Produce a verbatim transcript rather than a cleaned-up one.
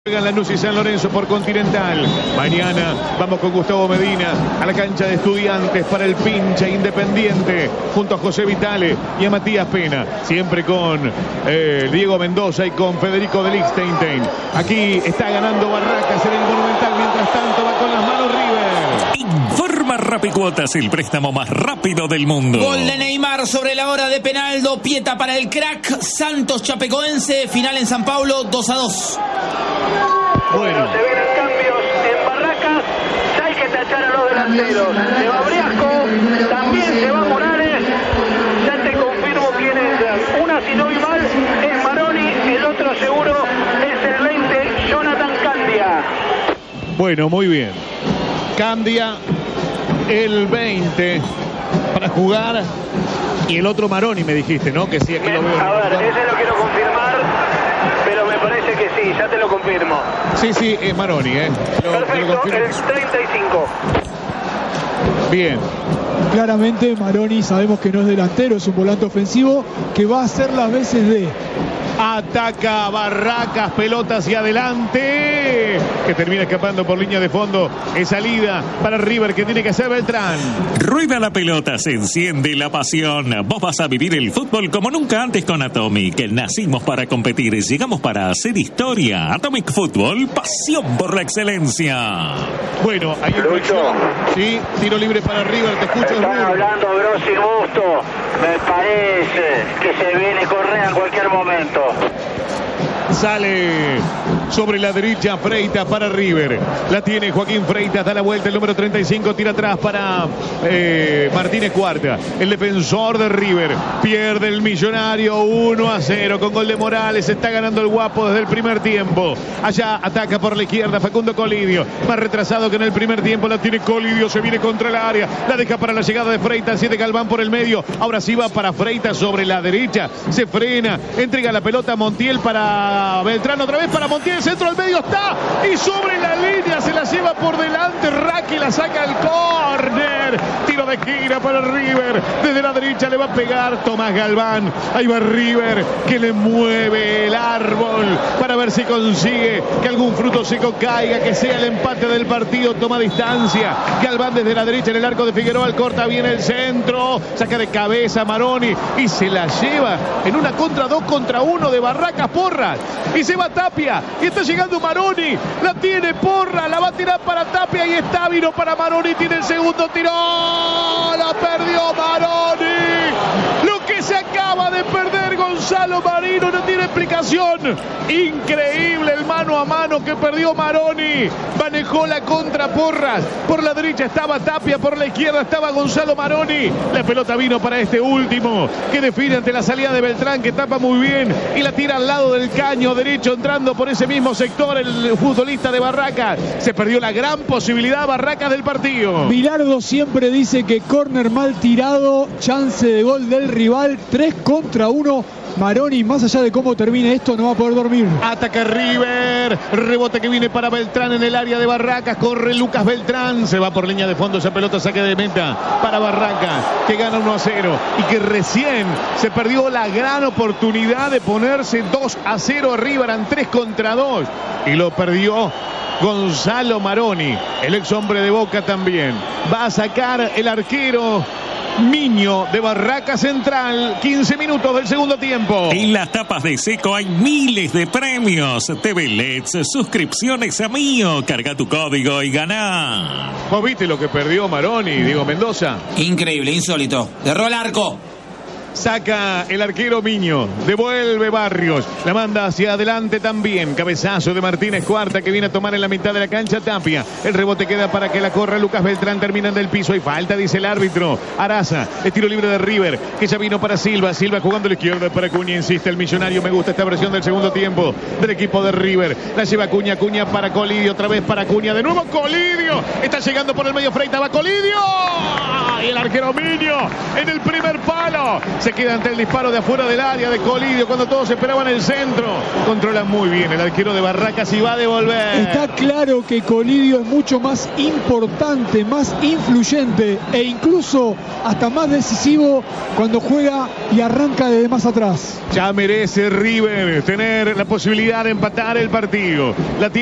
Lanús y San Lorenzo por Continental. Mañana vamos con Gustavo Medina a la cancha de Estudiantes para el pincha Independiente junto a José Vitale y a Matías Pena, siempre con eh, Diego Mendoza y con Federico de Lichtenstein. Aquí está ganando Barracas en el Monumental, mientras tanto va con las manos River. Informa Rapicuotas, el préstamo más rápido del mundo. Gol de Neymar sobre la hora de Penaldo, Pieta para el crack. Santos Chapecoense, final en San Pablo, dos a dos. Bueno, se vienen cambios en Barracas, ya hay que tachar a los delanteros. Se va Briasco, también se va Morales. Ya te confirmo quién entra. Una, si no vi mal, es Maroni, el otro seguro es el veinte, Jonathan Candia. Bueno, muy bien. Candia, el veinte, para jugar. Y el otro Maroni, me dijiste, ¿no? Que sí, aquí lo veo. A ver, ese lo quiero confirmar, pero me parece que sí, ya te lo confirmo. Sí, sí, es Maroni, ¿eh? Lo, Perfecto, lo el treinta y cinco. Bien. Claramente Maroni sabemos que no es delantero, es un volante ofensivo que va a hacer las veces de... Ataca Barracas, pelota hacia adelante, que termina escapando por línea de fondo. Es salida para River, que tiene que hacer Beltrán. Rueda la pelota, se enciende la pasión. Vos vas a vivir el fútbol como nunca antes con Atomic. Nacimos para competir, llegamos para hacer historia. Atomic Fútbol, pasión por la excelencia. Bueno, hay inflexión. Sí, tiro libre para River, te escucho. Están hablando Grossi Busto. Me parece que se viene Correa en cualquier momento. Sale sobre la derecha Freitas para River. La tiene Joaquín Freitas, da la vuelta el número treinta y cinco, tira atrás para eh, Martínez Cuarta, el defensor de River. Pierde el Millonario uno a cero con gol de Morales. Está ganando el Guapo desde el primer tiempo. Allá ataca por la izquierda Facundo Colidio, más retrasado que en el primer tiempo. La tiene Colidio, se viene contra el área, la deja para la llegada de Freitas, siete Galván por el medio. Ahora sí va para Freitas sobre la derecha, se frena, entrega la pelota a Montiel para Beltrán, otra vez para Montiel, centro al medio está, y sobre la línea se la lleva por delante Raki, la saca al córner, tiro de gira para River, desde la derecha le va a pegar Tomás Galván. Ahí va River, que le mueve el árbol para ver si consigue que algún fruto seco caiga, que sea el empate del partido. Toma distancia Galván desde la derecha en el arco de Figueroa, corta bien el centro, saca de cabeza Maroni y se la lleva en una contra dos contra uno de Barracas Porras. Y se va Tapia, y está llegando Maroni, la tiene Porra, la va a tirar para Tapia, y está, vino para Maroni, tiene el segundo tiro, la perdió Maroni, lo que se acaba de perder Gonzalo Marino no tiene explicación, increíble el mano a mano que perdió Maroni, manejó la contra Porras, por la derecha estaba Tapia, por la izquierda estaba Gonzalo Maroni, la pelota vino para este último, que define ante la salida de Beltrán, que tapa muy bien, y la tira al lado del caño derecho, entrando por ese mismo sector el futbolista de Barracas. Se perdió la gran posibilidad Barracas del partido. Bilardo siempre dice que córner mal tirado, chance de gol del rival, tres contra uno. Maroni, más allá de cómo termine esto, no va a poder dormir. Ataca River, rebote que viene para Beltrán en el área de Barracas, corre Lucas Beltrán, se va por línea de fondo, esa pelota saque de meta para Barracas, que gana uno a cero y que recién se perdió la gran oportunidad de ponerse dos a cero arriba, eran tres contra dos y lo perdió Gonzalo Maroni, el ex hombre de Boca también. Va a sacar el arquero Miño de Barracas Central, quince minutos del segundo tiempo. En las tapas de Seco hay miles de premios. T V L E Ds, suscripciones a Mío. Carga tu código y ganá. ¿Vos viste lo que perdió Maroni, Diego Mendoza? Increíble, insólito. Derró el arco. Saca el arquero Miño, devuelve Barrios, la manda hacia adelante también, cabezazo de Martínez Cuarta, que viene a tomar en la mitad de la cancha Tapia, el rebote queda para que la corra Lucas Beltrán, terminan del piso, hay falta, dice el árbitro. Araza, el tiro libre de River, que ya vino para Silva, Silva jugando a la izquierda para Cuña, insiste el Millonario, me gusta esta versión del segundo tiempo del equipo de River, la lleva Cuña, Cuña para Colidio, otra vez para Cuña, de nuevo Colidio, está llegando por el medio Freitas, va Colidio, y el arquero Miño en el primer palo, Se queda ante el disparo de afuera del área de Colidio cuando todos esperaban el centro. Controla muy bien el arquero de Barracas y va a devolver. Está claro que Colidio es mucho más importante, más influyente e incluso hasta más decisivo cuando juega y arranca desde más atrás. Ya merece River tener la posibilidad de empatar el partido. La